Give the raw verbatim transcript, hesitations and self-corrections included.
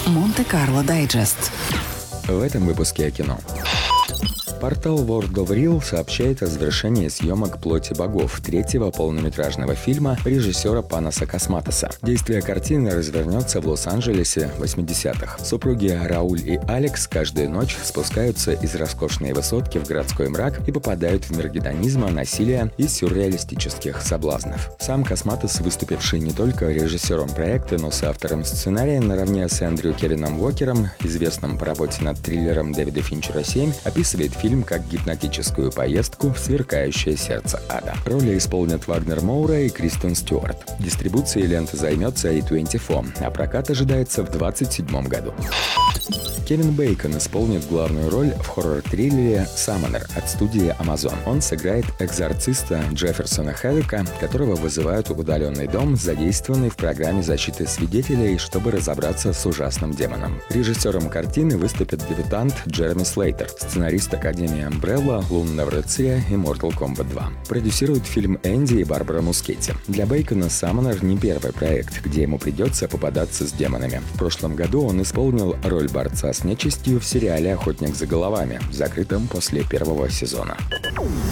Монте-Карло Дайджест. В этом выпуске о кино. Портал World of Real сообщает о завершении съемок «Плоти богов» третьего полнометражного фильма режиссера Паноса Косматоса. Действие картины развернется в Лос-Анджелесе восьмидесятых. Супруги Рауль и Алекс каждую ночь спускаются из роскошной высотки в городской мрак и попадают в мир гедонизма, насилия и сюрреалистических соблазнов. Сам Косматос, выступивший не только режиссером проекта, но и автором сценария, наравне с Эндрю Кевином Уокером, известным по работе над триллером Дэвида Финчера «семь», описывает фильм как гипнотическую поездку в сверкающее сердце ада. Роли исполнят Вагнер Моура и Кристен Стюарт. Дистрибуцией ленты займется эй двадцать четыре, а прокат ожидается в двадцать седьмом году. Кевин Бейкон исполнит главную роль в хоррор-триллере «Саммонер» от студии Amazon. Он сыграет экзорциста Джефферсона Хэддока, которого вызывают в удаленный дом, задействованный в программе защиты свидетелей, чтобы разобраться с ужасным демоном. Режиссером картины выступит дебютант Джереми Слейтер, сценарист Академии Umbrella, Лунного рыцаря и Mortal Kombat два. Продюсирует фильм Энди и Барбара Мускетти. Для Бейкона «Саммонер» не первый проект, где ему придется попадаться с демонами. В прошлом году он исполнил роль борца с нечистью в сериале «Охотник за головами», закрытом после первого сезона.